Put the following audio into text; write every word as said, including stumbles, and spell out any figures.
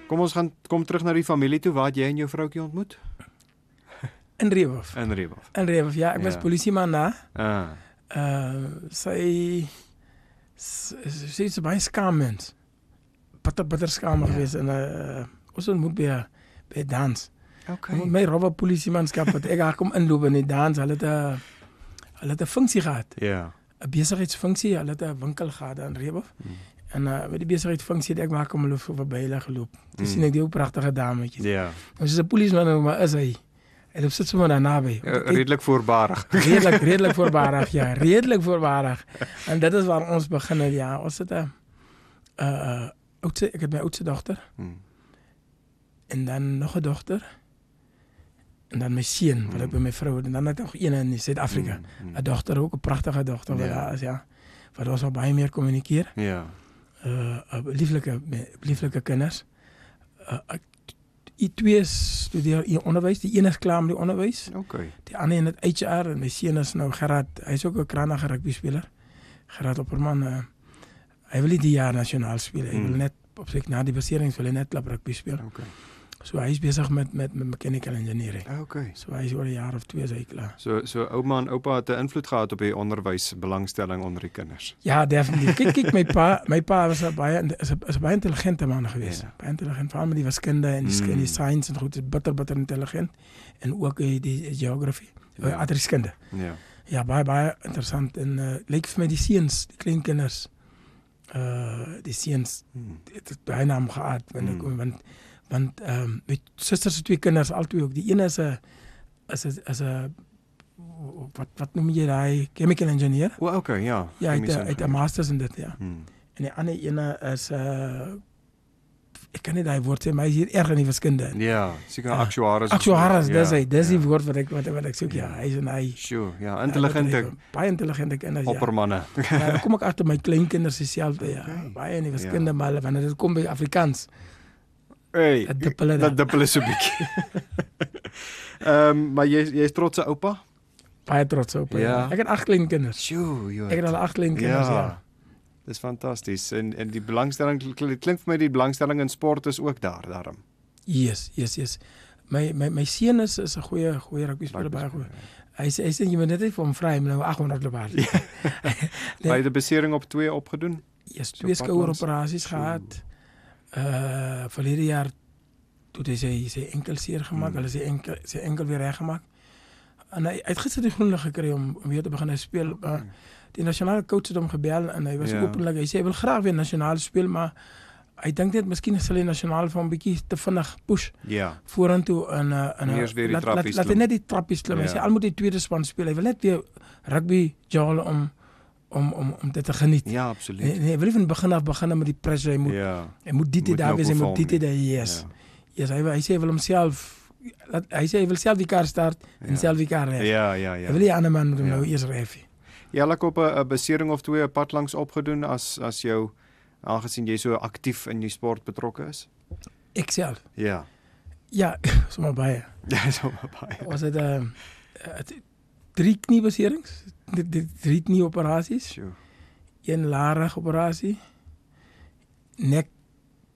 Kom ons gaan kom terug na die familie toe. Waar het jy en jou vroukie ontmoet? In Rehoboth. In Rehoboth. In Rehoboth, ja. Ek was Ja. polisieman daar. Ah. Uh, sy sy is baie skaam mens. Bitter, bitter skaam Ja. geweest. En uh, ons ontmoet by, by dans. Okay. Met my robbe polisiemanskap wat ek daar kom inloop in die dans. Hulle het 'n hulle het 'n funksie gehad. Ja. 'n Besigheidsfunksie. Hulle het 'n winkel gehad daar in Rehoboth. Mm. En uh, met die besigheidsfunksie het ek maar kom hulle verby hulle geloop. Toe Mm. sien ek die ou pragtige dametjies. Ja. Ons is 'n polisieman, maar is hy? Hy sit sommer daar naby. Uh, redelik voorbarig. Redelik, redelik voorbarig, ja. Redelik voorbarig. En dit is waar ons begin het, ja. Ons het 'n uh, oudste, ek het my oudste dogter. Hmm. En dan nog 'n dogter. En dan my seun, wat ek by my vrou het. En dan het ek nog een in Suid-Afrika. 'n Hmm. mm. dogter ook, 'n pragtige dogter wat Ja. daar is, ja. Wat ons al baie meer kommunikeer. Ja. Uh, lieflike, lieflike kinders. Uh, ek, die twee studeer in onderwys. Die een is klaar met die onderwys. Okay. Die ander een het H R en my seun is nou Gerard. Hy's ook 'n kragtige rugby speler. Gerard Opperman. Uh, hy wil nie die jaar nasionaal speel. Hy Hmm. wil net op sy na die baserings wil hy net klub rugby speel. Okay. So hy is besig met met met mechanical engineering. Okay. So hy is oor 'n jaar of twee is hy klaar. So so ouma en oupa het 'n invloed gehad op die onderwysbelangstelling onder die kinders. Ja, definitief. Kyk, kyk my pa, my pa was 'n baie is 'n is 'n baie intelligente man geweest. Ja. Baie intelligent, veral met die wiskunde en die, Mm. mm. die science en goed, is bitter bitter intelligent en ook die, die geografie, Ja. ja. aardrijkskunde. Ja. Ja, baie baie interessant en uh, lyk vir my die seuns, die klein kinders. Uh die seuns Hmm. het het baie naam gehad want Mm. ek, want want ehm um, my susters se twee kinders albei ook. Die een is 'n is 'n is 'n wat wat noem jy daai chemical engineer? O, okay, ja. Ja, hy het 'n- Chemische hy het 'n ingenieur. masters in dit, ja. Hmm. En die ander ene is 'n uh, ek kan nie daai woord sê, maar hy is hier erg in die wiskunde. Ja, seker Ja. actuaris. Actuaris, ja, dis hy. Dis die ja. woord wat ek wat, wat ek soek, ja. Ja. Hy is en hy Sure, ja, intelligente Ja, baie intelligente kinders, ja. oppermanne. Ja, dan kom ek agter my kleinkinders dieselfde, ja. Okay. Baie in die wiskunde, maar wanneer dit kom by Afrikaans, Hey, dat dippel hulle dat dippel is so bietjie. Ehm, um, maar jy jy's trotse oupa? baie trots op. Ja. Ja. Ek het agt kleinkinders. Sjoe, jy. Ek het al agt kleinkinders, ja. ja. Dis fantasties. En en die belangstelling dit klink vir my die belangstelling in sport is ook daar daarom. Yes, yes, yes. My my my seun is is 'n goeie goeie rugby speler, baie goeie. Hy sê hy sê jy moet net vir hom vry, maar nou agthonderd loop hard. Ja. Nee. By die besering op twee opgedoen. Yes, So twee skouer padlands. operasies So. gehad. Uh verlede jaar toe hy sy sy enkel seer gemaak, Hmm. hulle sy enkel sy enkel weer reggemaak. En hy, hy het gister die groen lig gekry om, om weer te begin speel. Okay. Uh, die nasionale coach het hom gebel en hy was Ja. openlik. Hy sê hy wil graag weer nasionaal speel, maar hy dink net miskien sal hy nasionaal vir hom 'n bietjie te vinnig push Ja. vorentoe en uh, en Eers weer die laat, laat, trappies laat hy klim. net die trappies klim. Hy Ja. sê al moet die tweede span speel. Hy wil net weer rugby jol om om om om dit te geniet. Ja, absoluut. Nee, nee, hy wil nie van begin af begin met die pressure. Hy moet Ja. hy moet dit Moet daar nou wees, hy moet perform dit nie. daar yes. Ja. Yes, hy hy sê hy wil homself laat hy sê hy wil self die kar start en Ja. self die kar ry. Ja, ja, ja. Hy wil nie 'n ander man moet hom Ja. nou eers ry. Jy het op 'n 'n besering of twee 'n pad langs opgedoen as as jou aangesien jy so aktief in die sport betrokke is? Ek self. Ja. Ja, sommer baie. Ja, so baie. Was dit ehm uh, drie kniebeserings, drie, drie knieoperasies, Sjoe. een larig operasie, nek